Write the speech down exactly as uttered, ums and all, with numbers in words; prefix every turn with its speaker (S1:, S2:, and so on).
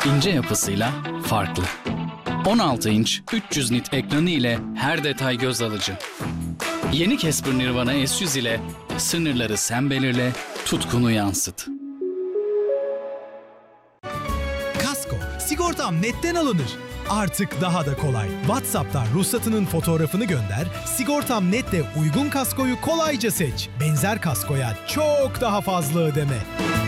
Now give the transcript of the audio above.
S1: İnce yapısıyla farklı. on altı inç üç yüz nit ekranı ile her detay göz alıcı. Yeni Casper Nirvana S yüz ile sınırları sen belirle, tutkunu yansıt.
S2: Kasko, sigortam netten alınır. Artık daha da kolay. WhatsApp'tan ruhsatının fotoğrafını gönder, Sigortam Net'te uygun kaskoyu kolayca seç. Benzer kaskoya çok daha fazla ödeme.